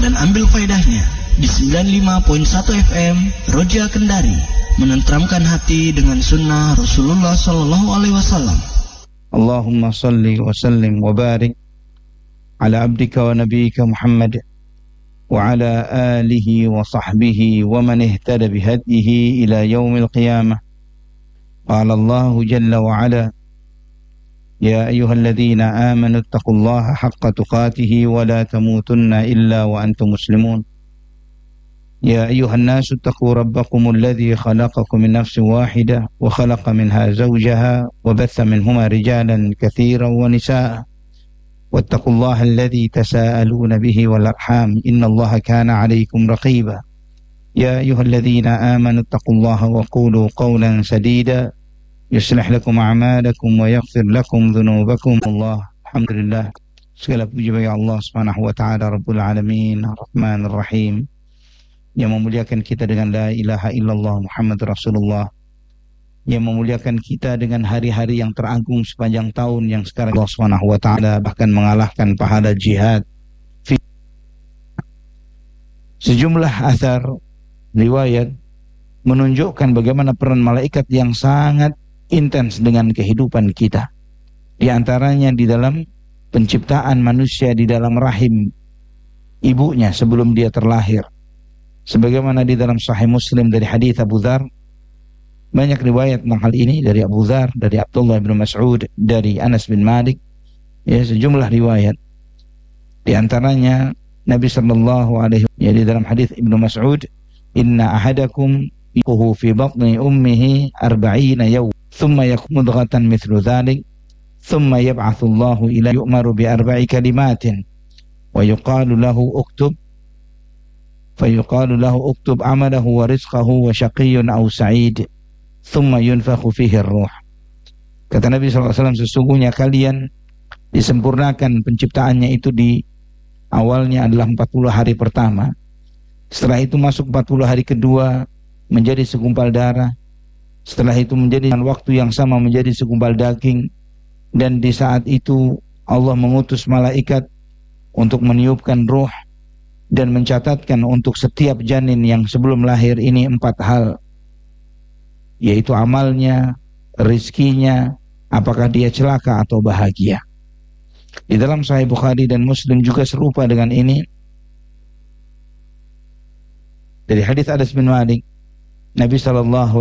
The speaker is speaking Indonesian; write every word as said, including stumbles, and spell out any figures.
dan ambil faedahnya di sembilan puluh lima koma satu F M Roja Kendari, menenteramkan hati dengan sunnah Rasulullah Sallallahu Alaihi Wasallam. Allahumma salli wa sallim wa barik ala abdika wa nabiyika Muhammad wa ala alihi wa sahbihi wa man ihtada bihadihi ila yaumil qiyamah. Qala Allahu jalla wa ala, ya ayyuhalladzina amanu taqullaha haqqa tuqatih wa la tamutunna illa wa antum muslimun. Ya ayyuhan nasu taqu rabbakumul ladzi khalaqakum min nafsin wahidah wa khalaqa minha zawjaha wa batha minhuma rijalan katsiran wa nisaa. Wattaqullaha alladzi tasaaluna bihi wal arham, innallaha kana 'alaykum raqiba. Ya ayyuhalladzina amanu taqullaha wa qulu qawlan sadida yuslih lakum a'malakum wa yaghfir lakum dhunubakum. Allah, alhamdulillah, segala puji bagi Allah Subhanahu wa taala Rabbul alamin, Ar-Rahmanir Rahim, yang memuliakan kita dengan la ilaha illallah Muhammad Rasulullah, yang memuliakan kita dengan hari-hari yang teragung sepanjang tahun yang sekarang Allah Subhanahu wa taala bahkan mengalahkan pahala jihad. Sejumlah athar riwayat menunjukkan bagaimana peran malaikat yang sangat intens dengan kehidupan kita. Di antaranya di dalam penciptaan manusia di dalam rahim ibunya sebelum dia terlahir. Sebagaimana di dalam Sahih Muslim dari hadis Abu Dzar, banyak riwayat tentang hal ini dari Abu Dzar, dari Abdullah bin Mas'ud, dari Anas bin Malik, ya, sejumlah riwayat. Di antaranya Nabi sallallahu alaihi wasallam, ya, di dalam hadis Ibnu Mas'ud, inna ahadakum yaquhu fi batni ummihi arba'ina yawm thumma yakunu mudghatan mithlu dhalik thumma yab'athu Allahu ila yu'maru bi arba'i kalimatin wa yuqalu lahu uktub fa yuqalu lahu uktub amalahu wa rizqahu wa shaqiyyun aw sa'id thumma yunfakhu fihi ar-ruh. Kata Nabi sallallahu alaihi wasallam, sesungguhnya kalian disempurnakan penciptaannya itu di awalnya adalah empat puluh hari pertama. Setelah itu masuk empat puluh hari kedua menjadi segumpal darah. Setelah itu menjadi dengan waktu yang sama menjadi segumpal daging. Dan di saat itu Allah mengutus malaikat untuk meniupkan ruh dan mencatatkan untuk setiap janin yang sebelum lahir ini empat hal, yaitu amalnya, rizkinya, apakah dia celaka atau bahagia. Di dalam Sahih Bukhari dan Muslim juga serupa dengan ini. Dari hadis Anas bin Malik, Nabi sallallahu